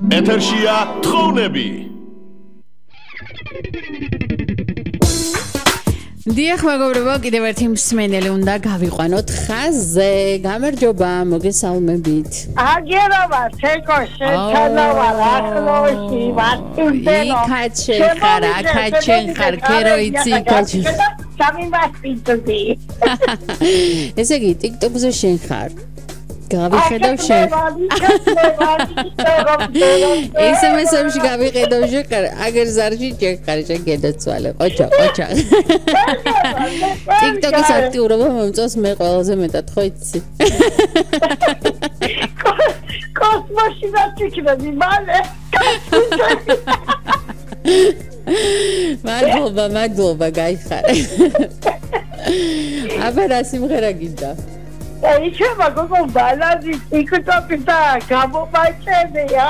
ეთერშია თხოვნები. დიახ, მეგობრებო, კიდევ ერთი მსმენელი უნდა გავიყვანოთ ხაზზე. გამარჯობა, მოგესალმებით. აგერობა, თეკო შეჩანავარ ახლოში, ვატუნდენო. იქაჩენ ხარ, ქერო იცი, იქაჩენ. სამიმასპინწდი. ესე იგი, TikTok-ზე შენ ხარ. გავიხედავ შენ. SMS-ში გავიხედავ შენ ხარ, აგერ ზარში შენ ხარ, შენ გედაცვალე. ოჩა. TikTok-ის აქტიურობა მომწონს მე ყველაზე მეტად, ხო იცი? კოსმოსში ვიქნები, მალე. მადლობა, გაიხარე. აბა რა სიმღერა გინდა? იქნება გოგო ბალადი TikTok-ი და გამომაჭედია.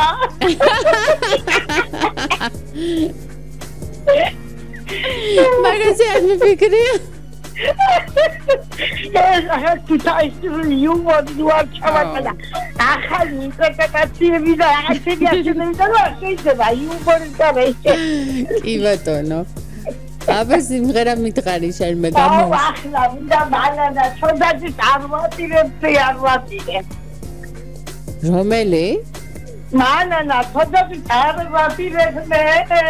მაგაზე არ მიფიქრია. ახლა თვითაისური იუმორი ვარ ჩავატანა. ახალი ინტერპრეტაციები და ახალი ასეები და შეიძლება იუმორი გავეშე. კი ბატონო. აბა სიმღერა მითხარი შენ მე გამო. ახლა მინდა ბალადა ცოტათი არვატირებ. რომელი? მანანა ცოტათი არვატირებ მე.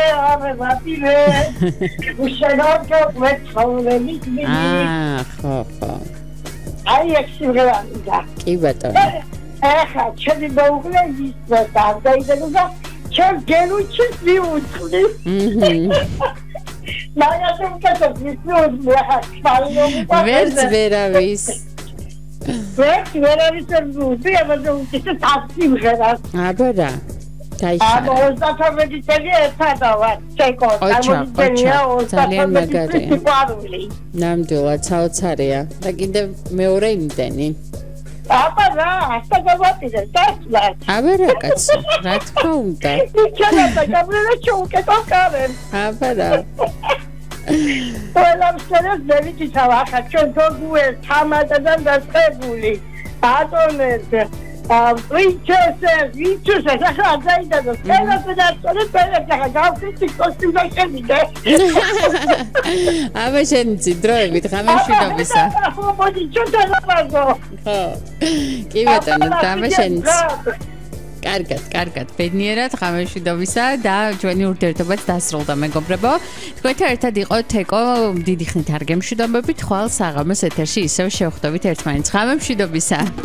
უშენოქო მეცხოველი. ხო. აი ეს სიმღერა მინდა. კი ბატონო. ახლა ჩემი მეუღლე ის დაიწყო ჩემ გელუჩის მიუძღვნი. მაგასთან კაცებს ვერც ვერავის ვერუზი აბა ის თასიმღერა აბა რა აბა 32 წელი ერთადა ვარ ჩეკო ძალიან მაგარია ნამდვილად საოცარია და კიდევ მეორე იმდენი აბა რა ასა გავატირე დასლა აბა რა კაცო რა თქმა უნდა იქნება გაბრელა ჩოუკეთო კარენ აბა რა ყველაფერს დევიჩავ ახლა ჩვენ თორგუეს თამადადან დასწრებული ბატონებს ვიჩეს ახლა დაიდადო ყველაფერს ახლა გავხსნით კოსტიმზე აბა შენიცი დროებით ღამეშვიდობისა მოდი ჩვენ დავაბაზო ხო კი ბატონო და შენიცი კარგად, ბედნიერად ღამეშვიდობისა და ჩვენი ურთიერთობაც დასრულდა მეგობრებო. თქვენთან ერთად იყო თეკო, დიდი ხნით არ გემშვიდობებით, ხვალ საღამოს ეთერში ისევ შევხვდებით ერთმანეთს. ღამეშვიდობისა.